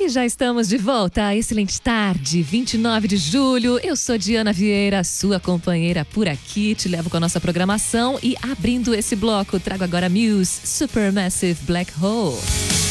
E já estamos de volta. Excelente tarde, 29 de julho. Eu sou Diana Vieira, sua companheira por aqui. Te levo com a nossa programação e abrindo esse bloco, trago agora Muse, Supermassive Black Hole.